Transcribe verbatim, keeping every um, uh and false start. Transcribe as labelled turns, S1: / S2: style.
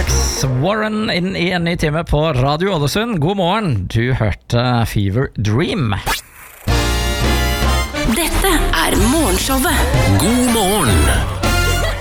S1: Alex Warren inn i en ny time på Radio Ålesund. God morgen, du hørte Fever Dream.
S2: Dette er morgenshowet.
S3: God morgen.